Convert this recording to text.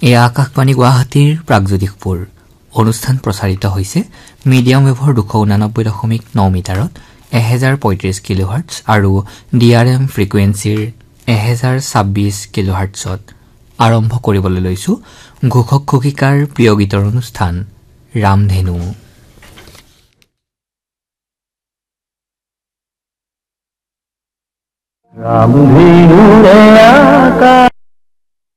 এয়া আকাশবাণী গুৱাহাটীৰ প্ৰাগজ্যোতিষপুৰ অনুষ্ঠান প্ৰচাৰিত হৈছে মিডিয়াম ৱেভৰ 289.9 মিটাৰত 1035 কিলোহাৰ্টজ আৰু ডিআৰএম ফ্ৰিকুৱেন্সিৰ 1026 কিলোহাৰ্টজত আৰম্ভ কৰিবলৈ লৈছো ঘোষক ঘোষিকাৰ প্ৰিয় গীতৰ অনুষ্ঠান ৰামধেনু। रामधेनु रे आका